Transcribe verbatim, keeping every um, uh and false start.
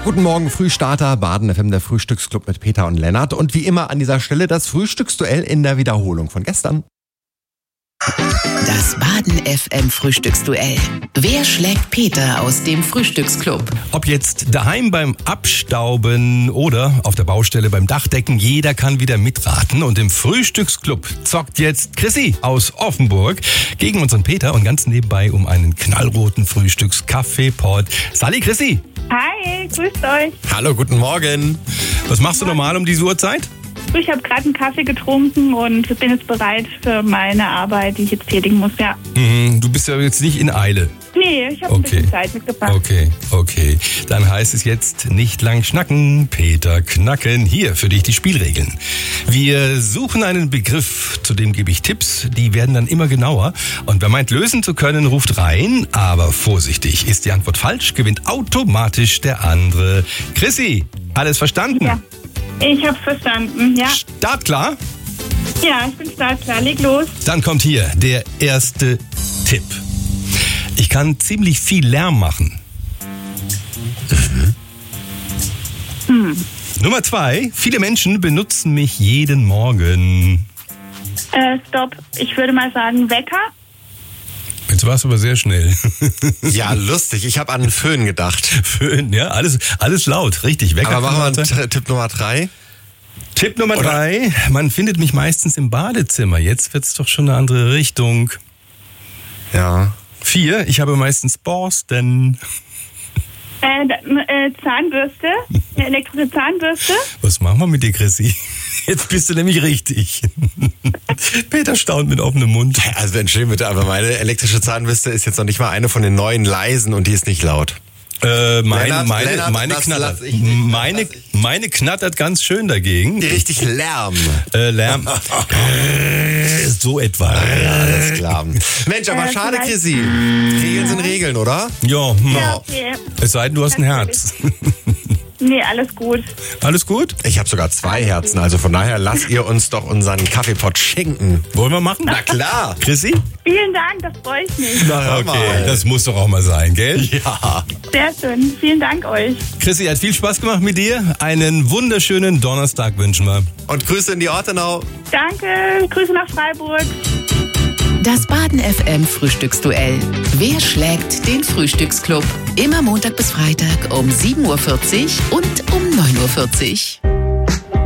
Guten Morgen, Frühstarter, Baden F M, der Frühstücksclub mit Peter und Lennart. Und wie immer an dieser Stelle das Frühstücksduell in der Wiederholung von gestern. Das Baden F M Frühstücksduell. Wer schlägt Peter aus dem Frühstücksclub? Ob jetzt daheim beim Abstauben oder auf der Baustelle beim Dachdecken, jeder kann wieder mitraten. Und im Frühstücksclub zockt jetzt Chrissy aus Offenburg gegen unseren Peter und ganz nebenbei um einen knallroten Frühstückskaffeepot. Sali, Chrissy. Hi, grüßt euch. Hallo, guten Morgen. Was machst du normal um diese Uhrzeit? Ich habe gerade einen Kaffee getrunken und bin jetzt bereit für meine Arbeit, die ich jetzt tätigen muss, ja. Mhm, du bist ja jetzt nicht in Eile. Nee, ich habe Okay. ein bisschen Zeit mitgebracht. Okay, okay. Dann heißt es jetzt nicht lang schnacken, Peter knacken. Hier für dich die Spielregeln. Wir suchen einen Begriff, zu dem gebe ich Tipps. Die werden dann immer genauer. Und wer meint, lösen zu können, ruft rein. Aber vorsichtig, ist die Antwort falsch, gewinnt automatisch der andere. Chrissy, alles verstanden? Ja, ich habe verstanden, ja. Startklar? Ja, ich bin startklar, leg los. Dann kommt hier der erste Tipp. Ich kann ziemlich viel Lärm machen. Hm. Nummer zwei. Viele Menschen benutzen mich jeden Morgen. Äh, stopp, ich würde mal sagen Wecker. Jetzt war es aber sehr schnell. Ja, lustig. Ich habe an einen Föhn gedacht. Föhn, ja, alles, alles laut, richtig. Wecker. Aber machen wir einen Tipp Nummer drei. Tipp Nummer Oder- drei. Man findet mich meistens im Badezimmer. Jetzt wird's doch schon eine andere Richtung. Ja. Vier. Ich habe meistens Borsten. Äh, da- äh, Zahnbürste, eine elektrische Zahnbürste. Was machen wir mit dir, Chrissy? Jetzt bist du nämlich richtig. Peter staunt mit offenem Mund. Also entschuldigung bitte, aber meine elektrische Zahnbürste ist jetzt noch nicht mal eine von den neuen leisen und die ist nicht laut. Äh, meine, Lennart, meine, Lennart, meine das knattert. lass ich nicht, das meine, lass ich. meine knattert ganz schön dagegen. Die richtig Lärm. Äh, Lärm. So etwa. Ja, alles klar. Mensch, aber Äh, schade, vielleicht- Chrissy. Regeln sind Regeln, oder? Ja, hm. Ja, okay. Es sei denn, du hast ein Herz. Nee, alles gut. Alles gut? Ich habe sogar zwei Herzen, also von daher lasst ihr uns doch unseren Kaffeepot schenken. Wollen wir machen? Na klar. Chrissy? Vielen Dank, das freue ich mich. Na, hör Okay, mal. das muss doch auch mal sein, gell? Ja. Sehr schön, vielen Dank euch. Chrissy, hat viel Spaß gemacht mit dir. Einen wunderschönen Donnerstag wünschen wir. Und Grüße in die Ortenau. Danke, Grüße nach Freiburg. Das Baden F M Frühstücksduell. Wer schlägt den Frühstücksclub? Immer Montag bis Freitag um sieben Uhr vierzig und um neun Uhr vierzig.